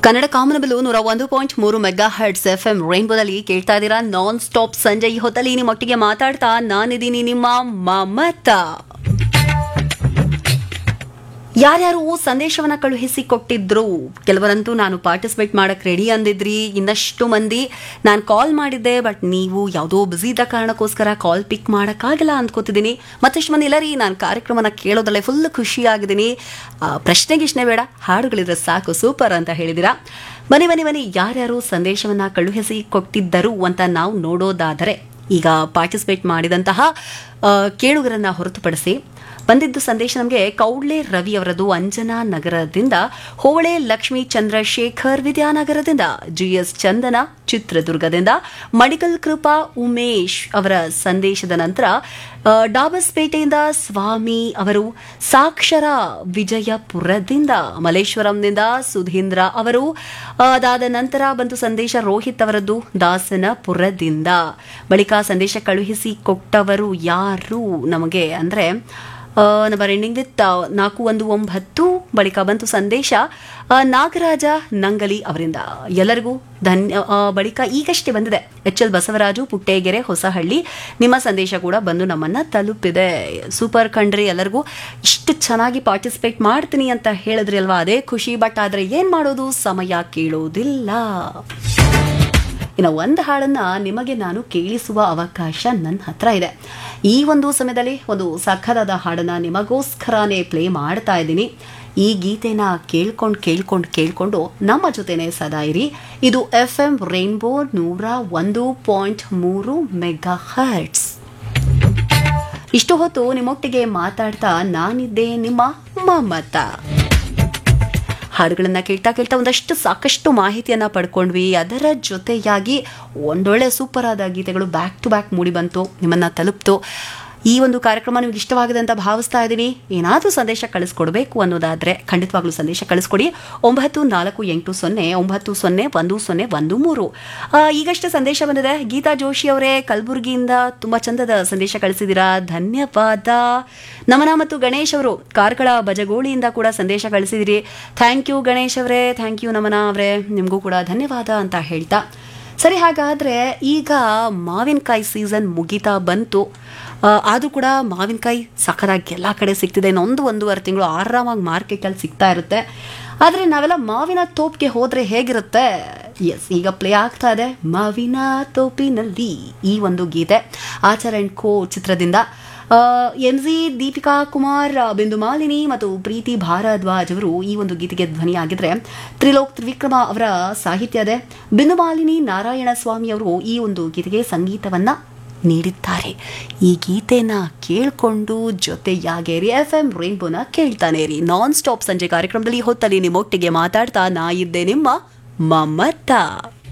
ಕನ್ನಡ ಕಾಮನಬಿಲ್ಲು 101.3 mega hertz FM ರೈನ್ಬೋದಲ್ಲಿ ಕೇಳ್ತಾ ಇದ್ದೀರಾ. Non stop ಸಂಜೆ ಈ ಹೊತ್ತಲ್ಲಿ ನಿಮ್ಮೊಟ್ಟಿಗೆ ಮಾತಾಡ್ತಾ ನಾನಿದ್ದೀನಿ ನಿಮ್ಮ ಮಮತಾ. ಯಾರ್ಯಾರು ಸಂದೇಶವನ್ನ ಕಳುಹಿಸಿ ಕೊಟ್ಟಿದ್ರು, ಕೆಲವರಂತೂ ನಾನು ಪಾರ್ಟಿಸಿಪೇಟ್ ಮಾಡಕ್ ರೆಡಿ ಅಂದಿದ್ರಿ, ಇನ್ನಷ್ಟು ಮಂದಿ ನಾನು ಕಾಲ್ ಮಾಡಿದ್ದೆ ಬಟ್ ನೀವು ಯಾವುದೋ ಬ್ಯುಸಿ ಇದ್ದ ಕಾರಣಕ್ಕೋಸ್ಕರ ಕಾಲ್ ಪಿಕ್ ಮಾಡೋಕ್ಕಾಗಲ್ಲ ಅಂದ್ಕೋತಿದ್ದೀನಿ. ಮತ್ತಷ್ಟು ಮಂದಿ ಇಲ್ಲ ರೀ, ನಾನು ಕಾರ್ಯಕ್ರಮನ ಕೇಳೋದಲ್ಲೇ ಫುಲ್ ಖುಷಿಯಾಗಿದ್ದೀನಿ, ಪ್ರಶ್ನೆಗಿಶ್ನೆ ಬೇಡ, ಹಾಡುಗಳಿದ್ರೆ ಸಾಕು, ಸೂಪರ್ ಅಂತ ಹೇಳಿದಿರಾ. ಬನ್ನಿ ಯಾರ್ಯಾರು ಸಂದೇಶವನ್ನ ಕಳುಹಿಸಿ ಕೊಟ್ಟಿದ್ದರು ಅಂತ ನಾವು ನೋಡೋದಾದರೆ, ಈಗ ಪಾರ್ಟಿಸಿಪೇಟ್ ಮಾಡಿದಂತಹ ಕೇಳುಗರನ್ನ ಹೊರತುಪಡಿಸಿ ಬಂದಿದ್ದು ಸಂದೇಶ ನಮಗೆ ಕೌಡ್ಲೆ ರವಿ ಅವರದು ಅಂಜನಾ ನಗರದಿಂದ, ಹೋಳೆ ಲಕ್ಷ್ಮೀ ಚಂದ್ರಶೇಖರ್ ವಿದ್ಯಾನಗರದಿಂದ, GS ಚಂದನ ಚಿತ್ರದುರ್ಗದಿಂದ, ಮಡಿಕಲ್ ಕೃಪಾ ಉಮೇಶ್ ಅವರ ಸಂದೇಶದ ನಂತರ ಡಾಬಸ್ಪೇಟೆಯಿಂದ ಸ್ವಾಮಿ ಅವರು, ಸಾಕ್ಷರ ವಿಜಯಪುರದಿಂದ, ಮಲೇಶ್ವರಂನಿಂದ ಸುಧೀಂದ್ರ ಅವರು, ಅದಾದ ನಂತರ ಬಂತು ಸಂದೇಶ ರೋಹಿತ್ ಅವರದ್ದು ದಾಸನಪುರದಿಂದ. ಬಳಿಕ ಸಂದೇಶ ಕಳುಹಿಸಿ ಕೊಟ್ಟವರು ಯಾರು ನಮಗೆ ಅಂದರೆ ನಂಬರ್ ಎಂಡಿಂಗ್ ವಿತ್ 419. ಬಳಿಕ ಬಂತು ಸಂದೇಶ ನಾಗರಾಜ ನಂಗಲಿ ಅವರಿಂದ. ಎಲ್ಲರಿಗೂ ಬಳಿಕ ಈಗಷ್ಟೇ ಬಂದಿದೆ HL ಬಸವರಾಜು ಪುಟ್ಟೇಗೆರೆ ಹೊಸಹಳ್ಳಿ, ನಿಮ್ಮ ಸಂದೇಶ ಕೂಡ ಬಂದು ನಮ್ಮನ್ನ ತಲುಪಿದೆ. ಸೂಪರ್ ಕಂಡ್ರಿ, ಎಲ್ಲರಿಗೂ ಇಷ್ಟು ಚೆನ್ನಾಗಿ ಪಾರ್ಟಿಸಿಪೇಟ್ ಮಾಡ್ತೀನಿ ಅಂತ ಹೇಳಿದ್ರಿ ಅಲ್ವಾ, ಅದೇ ಖುಷಿ. ಬಟ್ ಆದ್ರೆ ಏನ್ ಮಾಡೋದು, ಸಮಯ ಕೇಳೋದಿಲ್ಲ. ಇನ್ನು ಒಂದು ಹಾಡನ್ನ ನಿಮಗೆ ನಾನು ಕೇಳಿಸುವ ಅವಕಾಶ ನನ್ನ ಹತ್ರ ಇದೆ. ಈ ಒಂದು ಸಮಯದಲ್ಲಿ ಒಂದು ಸಖತ್ತಾದ ಹಾಡನ್ನ ನಿಮಗೋಸ್ಕರನೇ ಪ್ಲೇ ಮಾಡ್ತಾ ಇದ್ದೀನಿ. ಈ ಗೀತೆನ ಕೇಳ್ಕೊಂಡು ನಮ್ಮ ಜೊತೆನೆ ಸದಾ ಇರಿ. ಇದು FM ರೈನ್ಬೋ 101.3 ಮೆಗಾ ಹರ್ಟ್ಸ್. ಇಷ್ಟು ಹೊತ್ತು ನಿಮ್ಮೊಟ್ಟಿಗೆ ಮಾತಾಡ್ತಾ ನಾನಿದ್ದೆ ನಿಮ್ಮ ಮಮತಾ. ಹಾಡುಗಳನ್ನ ಕೇಳ್ತಾ ಒಂದಷ್ಟು ಸಾಕಷ್ಟು ಮಾಹಿತಿಯನ್ನ ಪಡ್ಕೊಂಡ್ವಿ. ಅದರ ಜೊತೆಯಾಗಿ ಒಂದೊಳ್ಳೆ ಸೂಪರ್ ಆದ ಗೀತೆಗಳು ಬ್ಯಾಕ್ ಟು ಬ್ಯಾಕ್ ಮೂಡಿ ಬಂತು, ನಿಮ್ಮನ್ನ ತಲುಪ್ತು. ಈ ಒಂದು ಕಾರ್ಯಕ್ರಮ ನಿಮ್ಗೆ ಇಷ್ಟವಾಗಿದೆ ಅಂತ ಭಾವಿಸ್ತಾ ಇದ್ದೀನಿ. ಏನಾದರೂ ಸಂದೇಶ ಕಳಿಸ್ಕೊಡ್ಬೇಕು ಅನ್ನೋದಾದ್ರೆ ಖಂಡಿತವಾಗ್ಲೂ ಸಂದೇಶ ಕಳಿಸ್ಕೊಡಿ. 9480901013. ಈಗಷ್ಟೇ ಸಂದೇಶ ಬಂದಿದೆ. ಗೀತಾ ಜೋಶಿ ಅವರೇ ಕಲಬುರಗಿಯಿಂದ ತುಂಬಾ ಚಂದದ ಸಂದೇಶ ಕಳಿಸಿದ್ದೀರಾ, ಧನ್ಯವಾದ. ನಮನ ಮತ್ತು ಗಣೇಶ್ ಅವರು ಕಾರ್ಕಳ ಬಜಗೋಳಿಯಿಂದ ಕೂಡ ಸಂದೇಶ ಕಳಿಸಿದಿರಿ. ಥ್ಯಾಂಕ್ ಯು ಗಣೇಶ್ ಅವರೇ, ಥ್ಯಾಂಕ್ ಯು ನಮನ ಅವರೇ, ನಿಮಗೂ ಕೂಡ ಧನ್ಯವಾದ ಅಂತ ಹೇಳ್ತಾ, ಸರಿ ಹಾಗಾದ್ರೆ ಈಗ ಮಾವಿನಕಾಯಿ ಸೀಸನ್ ಮುಗಿತಾ ಬಂತು. ಆದರೂ ಕೂಡ ಮಾವಿನಕಾಯಿ ಸಖತ್ತಾಗಿ ಎಲ್ಲ ಕಡೆ ಸಿಗ್ತಿದೆ. ಒಂದೂವರೆ ತಿಂಗಳು ಆರಾಮಾಗಿ ಮಾರ್ಕೆಟಲ್ಲಿ ಸಿಗ್ತಾ ಇರುತ್ತೆ. ಆದರೆ ನಾವೆಲ್ಲ ಮಾವಿನ ತೋಪಿಗೆ ಹೋದರೆ ಹೇಗಿರುತ್ತೆ? ಎಸ್, ಈಗ ಪ್ಲೇ ಆಗ್ತಾ ಇದೆ ಮಾವಿನ ತೋಪಿನಲ್ಲಿ ಈ ಒಂದು ಗೀತೆ, ಆಚಾರ್ ಅಂಡ್ ಕೋ ಚಿತ್ರದಿಂದ. MG ದೀಪಿಕಾ ಕುಮಾರ್, ಬಿಂದು ಮಾಲಿನಿ ಮತ್ತು ಪ್ರೀತಿ ಭಾರದ್ವಾಜ್ ಅವರು ಈ ಒಂದು ಗೀತೆಗೆ ಧ್ವನಿಯಾಗಿದ್ರೆ, ತ್ರಿವಿಕ್ರಮ ಅವರ ಸಾಹಿತ್ಯ ಇದೆ. ಬಿಂದು ಮಾಲಿನಿ ನಾರಾಯಣ ಸ್ವಾಮಿ ಅವರು ಈ ಒಂದು ಗೀತೆಗೆ ಸಂಗೀತವನ್ನ ನೀಡಿದ್ದಾರೆ. ಈ ಗೀತೆನ ಕೇಳ್ಕೊಂಡು ಜೊತೆಯಾಗೇರಿ FM ರೈನ್ಬೋನ ಕೇಳ್ತಾನೆ ಇರಿ. ನಾನ್ ಸ್ಟಾಪ್ ಸಂಜೆ ಕಾರ್ಯಕ್ರಮದಲ್ಲಿ ಹೊತ್ತಲ್ಲಿ ನಿಮ್ಮೊಟ್ಟಿಗೆ ಮಾತಾಡ್ತಾ ನಾ ಇದ್ದೆ ನಿಮ್ಮ ಮಮತಾ.